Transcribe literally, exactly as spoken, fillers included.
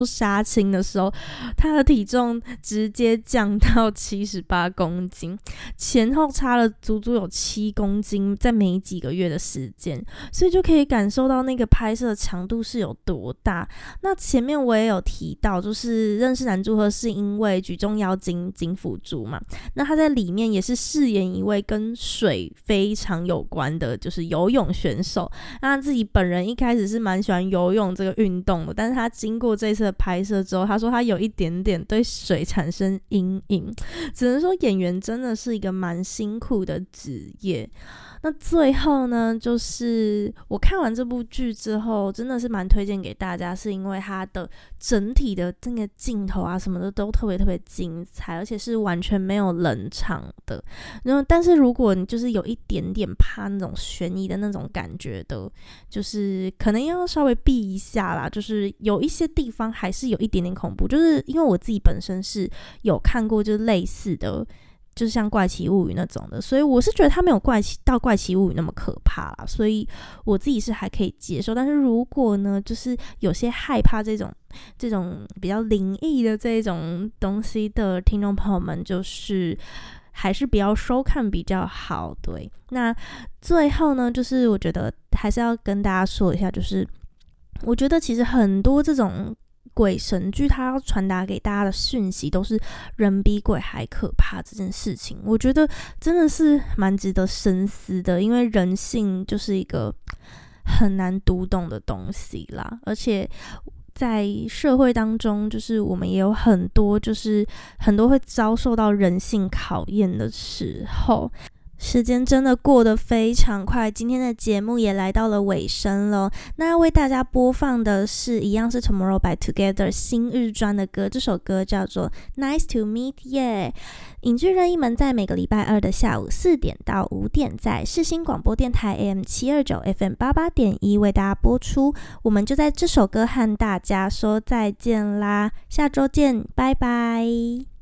杀青的时候，他的体重直接降到七十八公斤，前后差了足足有七公斤，在没几个月的时间，所以就可以感受到那个拍摄的强度是有多大。那前面我也有提到，就是认识南柱赫是因为举重妖精金辅珠嘛，那他在里面也是饰演一位跟水非常有关的，就是游泳选手。那他自己本人一开始是蛮喜欢游泳这个运动的，但是他经过这次的拍摄之后，他说他有一点点对水产生阴影，只能说演员真的是一个蛮辛苦的职业。那最后呢，就是我看完这部剧之后真的是蛮推荐给大家，是因为它的整体的那个镜头啊什么的都特别特别精彩，而且是完全没有冷场的。然后但是如果你就是有一点点怕那种悬疑的那种感觉的，就是可能要稍微避一下啦，就是有一些地方还是有一点点恐怖，就是因为我自己本身是有看过就是类似的，就是像怪奇物语那种的，所以我是觉得它没有怪奇到怪奇物语那么可怕啦，所以我自己是还可以接受。但是如果呢，就是有些害怕这种这种比较灵异的这种东西的听众朋友们，就是还是不要收看比较好。对，那最后呢，就是我觉得还是要跟大家说一下，就是我觉得其实很多这种鬼神剧它要传达给大家的讯息都是人比鬼还可怕这件事情，我觉得真的是蛮值得深思的，因为人性就是一个很难读懂的东西啦，而且在社会当中，就是我们也有很多就是很多会遭受到人性考验的时候。时间真的过得非常快，今天的节目也来到了尾声了。那要为大家播放的是一样是 Tomorrow by Together 新日专的歌，这首歌叫做 Nice to Meet You。 影剧任意门在每个礼拜二的下午四点到五点在世新广播电台 A M 七二九 F M 八八点一为大家播出。我们就在这首歌和大家说再见啦，下周见，拜拜。